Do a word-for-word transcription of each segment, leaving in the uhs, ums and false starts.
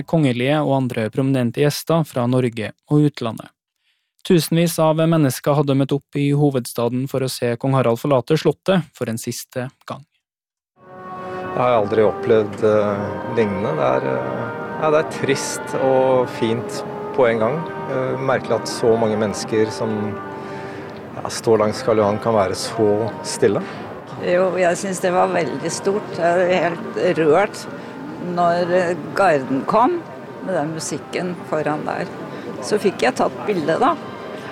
kongelige og andre prominente gjester fra Norge og utlandet. Tusenvis av mennesker hadde møtt opp i hovedstaden for å se kong Harald forlate slottet for en siste gang. Jeg har aldri opplevd uh, lignende. Det er, uh, ja, det er trist og fint på en gang. Uh, merkelig at så mange mennesker som ja, står langs Karl Johan kan være så stille. Jo, jeg synes det var veldig stort. Jeg er helt rørt når garden kom med den musikken foran der. Så fikk jeg tatt bilde da.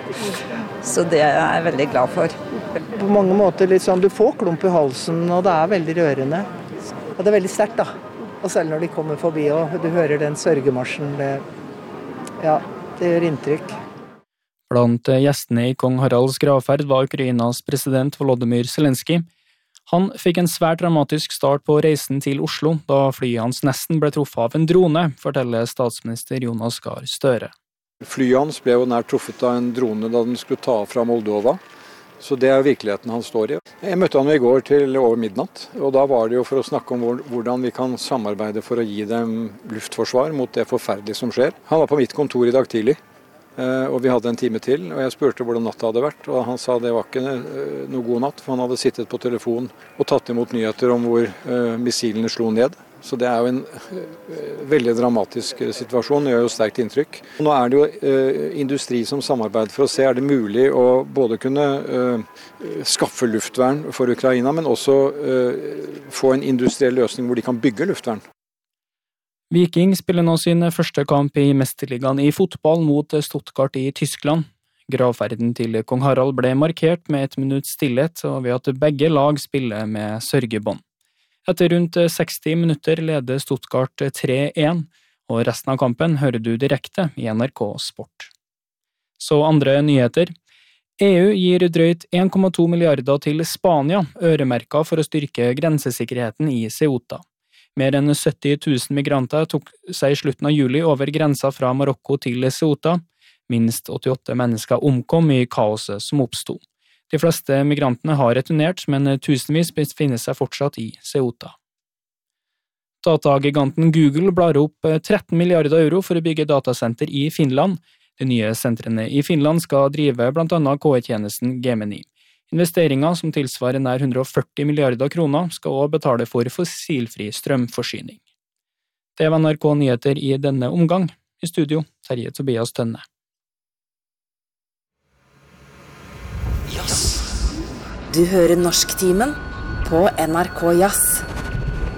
Så det er jeg veldig glad for. På mange måter litt sånn, du får klump i halsen, og det er veldig rørende. Og det er veldig sterkt da. Og selv når de kommer forbi, og du hører den sørgemarsjen, det, ja, det gjør inntrykk. Blant gjestene i kong Haralds gravferd var Ukrainas president Volodymyr Zelensky. Han fikk en svært dramatisk start på reisen til Oslo, da flyet hans nesten ble truffet av en drone, forteller statsminister Jonas Gahr Støre. Flyet hans ble jo nær truffet av en drone da den skulle ta fra Moldova, så det er virkeligheten han står i. Jeg møtte han i går til over midnatt, og da var det jo for å snakke om hvordan vi kan samarbeide for å gi dem luftforsvar mot det forferdelige som skjer. Han var på mitt kontor i dag tidlig, og vi hadde en time til, og jeg spurte hvordan natta hadde vært, og han sa det var ikke noe god natt, for han hadde sittet på telefon og tatt imot nyheter om hvor missilene slo ned. Så det er jo en uh, veldig dramatisk situasjon, det gjør jo sterkt inntrykk. Nå er det jo uh, industri som samarbeider for å se, er det mulig å både kunne uh, skaffe luftvern for Ukraina, men også uh, få en industriell løsning hvor de kan bygge luftvern. Viking spiller nå sin første kamp i Mesterligaen i fotball mot Stuttgart i Tyskland. Gravferden til kong Harald ble markert med et minutts stillhet, og ved at begge lag spiller med sørgebånd. Etter rundt seksti minutter leder Stuttgart tre én, og resten av kampen hører du direkte i N R K Sport. Så andre nyheter. E U gir drøyt en komma to milliarder til Spania, øremerket for å styrke grensesikkerheten i Ceuta. Mer enn sytti tusen migranter tok seg i slutten av juli over grensa fra Marokko til Ceuta. Minst åttiåtte mennesker omkom i kaoset som oppstod. De fleste migrantene har returnert, men tusenvis befinner seg fortsatt i Ceuta. Datagiganten Google blar opp tretten milliarder euro for å bygge datasenter i Finland. De nye sentrene i Finland skal drive blant annet K I-tjenesten Gemini. Investeringer som tilsvarer nær hundre og førti milliarder kroner skal også betale for fossilfri strømforsyning. Det var N R K Nyheter i denne omgang. I studio, Terje Tobias Tønne. Du hører Norsktimen på N R K Jazz.